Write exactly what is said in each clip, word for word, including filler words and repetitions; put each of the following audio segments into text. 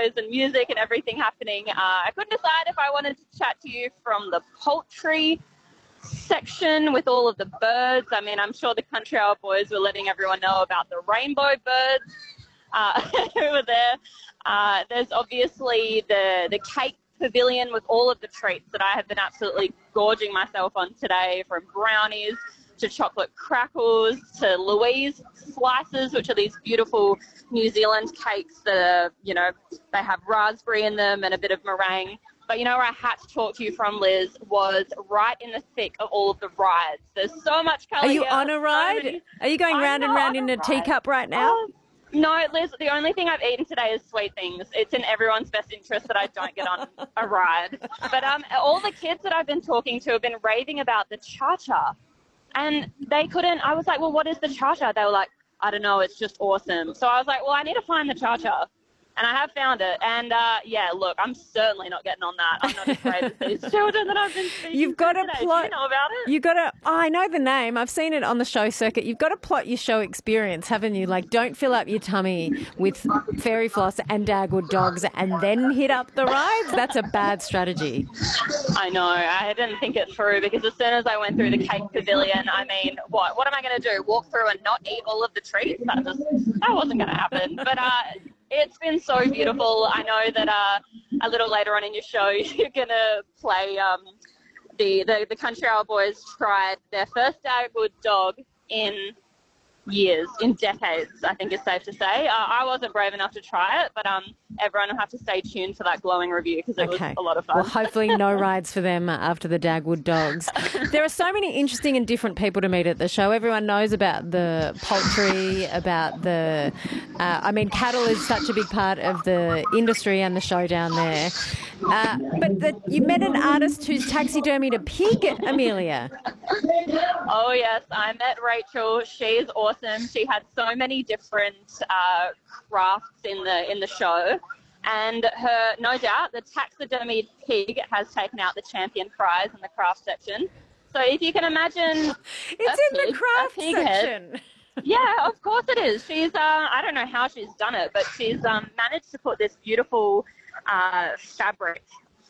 noise and music and everything happening. Uh, I couldn't decide if I wanted to chat to you from the poultry section with all of the birds. I mean, I'm sure the Country Hour boys were letting everyone know about the rainbow birds uh, who were there. Uh, there's obviously the, the cake pavilion with all of the treats that I have been absolutely gorging myself on today, from brownies to chocolate crackles to Louise slices, which are these beautiful New Zealand cakes that are, you know, they have raspberry in them and a bit of meringue. But you know where I had to talk to you from, Liz, was right in the thick of all of the rides. There's so much colour. Are you here, on a ride? So many... Are you going I'm round and round in a ride. teacup right now? Oh, no, Liz, the only thing I've eaten today is sweet things. It's in everyone's best interest that I don't get on a ride. But um, all the kids that I've been talking to have been raving about the Cha-Cha. And they couldn't, I was like, well, what is the Cha-Cha? They were like, I don't know, it's just awesome. So I was like, well, I need to find the Cha-Cha. And I have found it. And, uh, yeah, look, I'm certainly not getting on that. I'm not as brave as these children that I've been speaking You've got to today. plot. Do you know about it? You've got to, oh, I know the name. I've seen it on the show circuit. You've got to plot your show experience, haven't you? Like, don't fill up your tummy with fairy floss and Dagwood dogs and then hit up the rides. That's a bad strategy. I know. I didn't think it through, because as soon as I went through the cake pavilion, I mean, what? What am I going to do? Walk through and not eat all of the treats? That just, that wasn't going to happen. But, uh, it's been so beautiful. I know that uh, a little later on in your show, you're going to play um, the, the, the Country Hour boys tried their first Dagwood dog in years, in decades, I think it's safe to say. Uh, I wasn't brave enough to try it, but um, everyone will have to stay tuned for that glowing review, because it okay. was a lot of fun. Well, hopefully no rides for them after the Dagwood dogs. There are so many interesting and different people to meet at the show. Everyone knows about the poultry, about the... Uh, I mean, cattle is such a big part of the industry and the show down there. Uh, but the, you met an artist who's taxidermied a pig, Amelia. Oh, yes. I met Rachel. She's awesome. She had so many different uh, crafts in the in the show. And her, no doubt, the taxidermied pig has taken out the champion prize in the craft section. So if you can imagine... It's in pig, the craft section. Head, yeah, of course it is. She's, uh, I don't know how she's done it, but she's um, managed to put this beautiful uh, fabric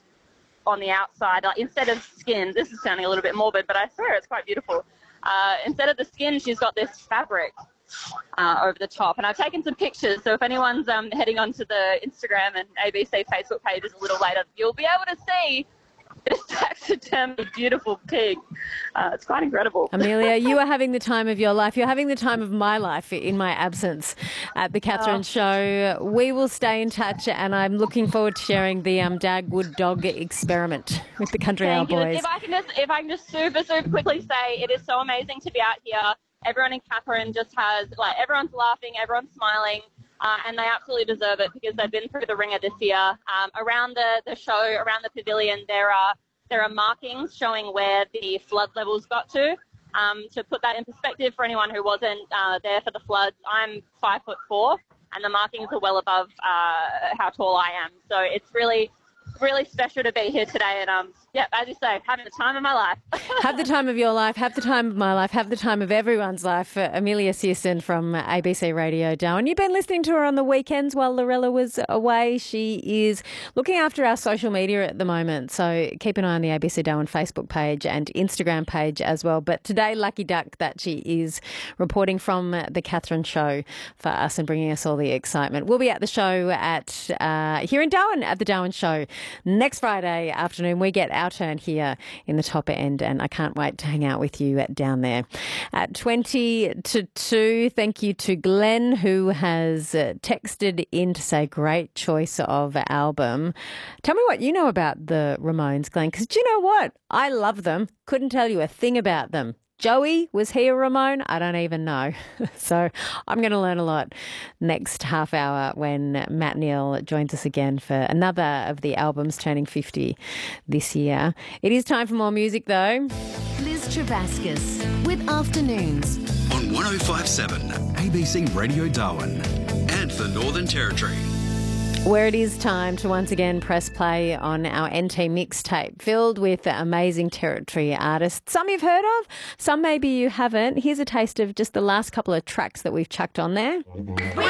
on the outside. Like, instead of skin, this is sounding a little bit morbid, but I swear it's quite beautiful. Uh, instead of the skin, she's got this fabric uh, over the top. And I've taken some pictures, so if anyone's um, heading onto the Instagram and A B C Facebook pages a little later, you'll be able to see this taxidermy beautiful pig. Uh, it's quite incredible. Amelia, you are having the time of your life. You're having the time of my life in my absence at the Catherine oh. Show. We will stay in touch, and I'm looking forward to sharing the um, Dagwood dog experiment with the Country Hour boys. If I can just, if I can just super, super quickly say, it is so amazing to be out here. Everyone in Catherine just has, like, everyone's laughing, everyone's smiling. Uh, and they absolutely deserve it, because they've been through the ringer this year. Um, around the, the show, around the pavilion, there are there are markings showing where the flood levels got to. Um, to put that in perspective for anyone who wasn't uh, there for the floods, I'm five foot four, and the markings are well above uh, how tall I am. So it's really, really special to be here today. And um, yeah, as you say, having the time of my life. Have the time of your life, have the time of my life, have the time of everyone's life. Uh, Amelia Searson from A B C Radio Darwin. You've been listening to her on the weekends while Lorella was away. She is looking after our social media at the moment, so keep an eye on the A B C Darwin Facebook page and Instagram page as well. But today, lucky duck that she is reporting from the Catherine Show for us and bringing us all the excitement. We'll be at the show at uh, here in Darwin at the Darwin Show next Friday afternoon. We get our turn here in the top end, and I can't wait to hang out with you down there. At twenty to two, thank you to Glenn, who has texted in to say great choice of album. Tell me what you know about the Ramones, Glenn, because do you know what? I love them. Couldn't tell you a thing about them. Joey, was he a Ramone? I don't even know. So I'm going to learn a lot next half hour when Matt Neal joins us again for another of the albums turning fifty this year. It is time for more music, though. Liz Travascus with Afternoons on one oh five point seven A B C Radio Darwin and the Northern Territory, where it is time to once again press play on our N T mixtape filled with amazing Territory artists. Some you've heard of, some maybe you haven't. Here's a taste of just the last couple of tracks that we've chucked on there. We